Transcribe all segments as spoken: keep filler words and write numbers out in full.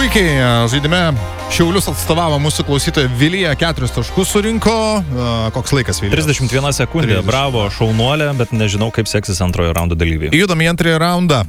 Puikiai žaidime Šiaulius atstovavo mūsų klausytoja Vilija, keturis taškus surinko. Koks laikas Vilija? trisdešimt viena sekundė, trisdešimt. Bravo, šaunuolė, bet nežinau, kaip seksis antrojo raundo dalyviai. Judam į antrąjį raundą.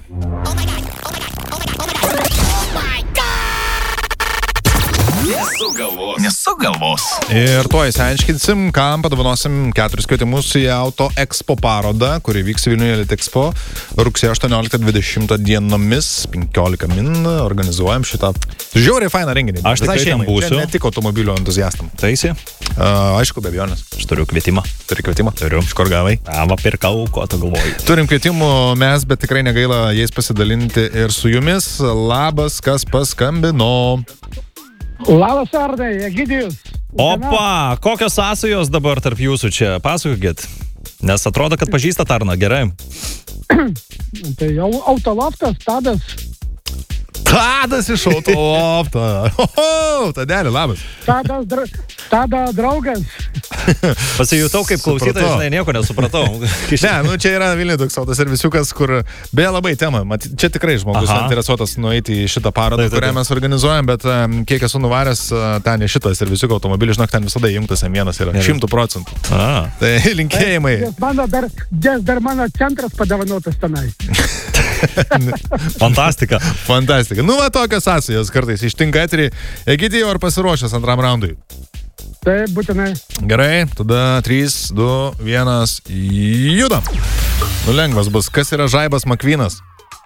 Nesugalvos. Ir tuo įsiaiškinsim, kam padovanosim keturis kvietimus į Auto Expo parodą, kuri vyks Vilniuje Litexpo rugsėjo aštuonioliktą dvidešimtą dienomis, penkiolika min, organizuojam šitą žiauriai fainą renginį. Aš tai šiandien būsiu. Ne tik automobilio entuziastam. Taisi? Uh, aišku, be abejonės. Aš turiu kvietimą. Turi kvietimą? Turiu. Iš kur gavai? Va, pirkau, ko tu galvoji. Turim kvietimų mes, bet tikrai negaila jais pasidalinti ir su jumis. Labas, kas paskambino. Labas, Arnai, Egidijus. Opa, kokios sąsajos dabar tarp jūsų čia? Pasakokit. Nes atrodo, kad pažįsta Tarną, gerai. Tai jau Autoloftas, Tadas. Tadas iš Autolofto. Oho, Tadelį, labas. Tadas, dra... Tada draugas. Pasijutau kaip klausytojas, žinai, nieko nesupratau. Ne, nu čia yra Vilniuje toks autoservisiukas, kur beje labai tema. Mat, čia tikrai žmogus Aha. interesuotas nueiti į šitą parodą, tai, kurią mes organizuojam, bet um, kiek esu nuvaręs uh, ten į šitą servisiuko automobilį, žinok, ten visada įjungtas M vienas yra šimtų procentų. Tai linkėjimai. Mano dar, dar mano centras padavanotas tenai. Fantastika. Fantastika. Nu va, tokios sąsajos kartais ištinka eterį. Egidijau, ar pasiruošęs antram raundui? Taip, būtinai. Gerai, tada trys, du, vienas, judam. Nu lengvas bus. Kas yra Žaibas Makvynas?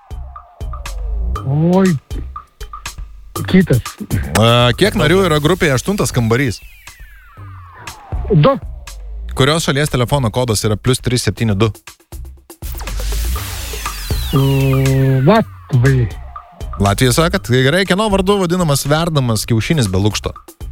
Oi, kitas. A, kiek narių yra grupėje aštuntas kambarys? Du. Kurios šalies telefono kodas yra plus trys septyni du? Latvijai. Latvija sakat? Tai gerai, kieno vardu vadinamas verdamas kiaušinis be lukšto?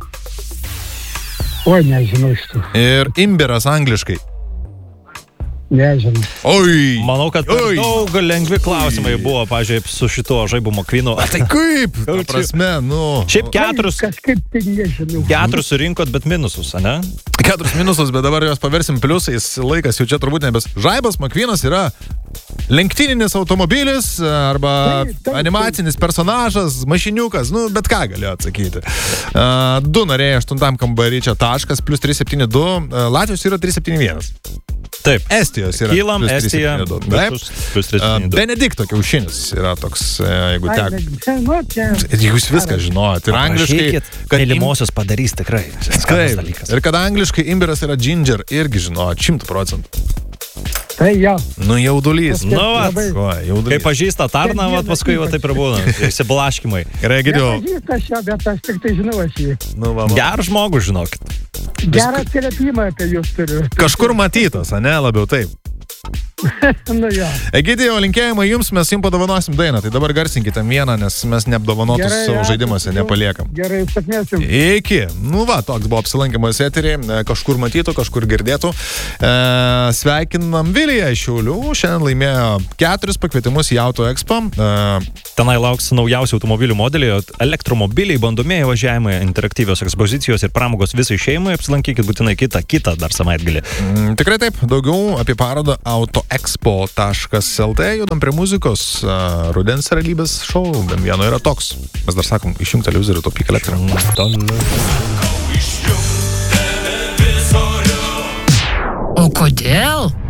Oi, nežinau iš tų. Ir imbiras angliškai? Nežinau. Oi! Manau, kad per daug lengvi klausimai buvo, pažiūrėjau, su šituo Žaibu Makvynu. A, tai kaip? Ta prasme, nu... Šiaip keturis... Kažkaip tai nežinau. Keturis surinkot, bet minusus, ne? Keturis minusus, bet dabar juos paversim pliusais. Laikas jau čia turbūt nebes. Žaibas Makvynas yra lenktyninis automobilis arba taip, taip, animacinis personažas, mašiniukas, nu, bet ką galėjo atsakyti. Uh, du nariai aštuntam kambarį čia taškas, plus trys septyni du, uh, Latvijos yra trys septyni vienas. Taip. Estijos yra Kylam, plus trys Estija, septyni du. Taip. Plus trys septyni du. Uh, Benedikto kiaušinis yra toks, jeigu tek... Ai, jūs viską žinojot. Ir angliškai... Kad mylimosios padarys tikrai. Taip. Ir kad angliškai imbiras yra ginger, irgi žinojot, šimtų procentų. Tai jau. Nu, jaudulys. Nu, vat. Kai pažįsta Tarną, vat, paskui va, taip ir būna. Įsiblaškimai. Gerai, Egidijau. Nepažįsta šio, bet aš tik tai žinau aš jį. Nu, va, va. Gerą žmogų, žinokit. Gerą atsiliepimą apie jūs turiu. Kažkur matytas, ane, labiau taip. Nu, jo. Egidijau, linkėjimai jums, mes jums padovanosim dainą. Tai dabar garsinkite vieną, nes mes neapdovanotus Gerai, savo ja, žaidimuose nepaliekam. Gerai, sėkmės jums. Iki. Nu va, toks buvo apsilankimas eterį, kažkur matytų, kažkur girdėtų. E, sveikinam Viliją iš Šiaulių. Šiandien laimėjo keturis pakvietimus į Auto Expo. E, Tenai lauks naujausi automobilių modeliai, elektromobiliai, bandomieji važiavimai, interaktyvios ekspozicijos ir pramogos visai šeimai. Apsilankykit būtinai kitą, kitą dar savaitgalį. Mm, tikrai taip. Daugiau apie parodą autoexpo taškas el tė. Judam prie muzikos. Uh, rudens realybės šou. Bent vieno yra toks. Mes dar sakom, išjung televizorių, taupyk elektrą. O kodėl?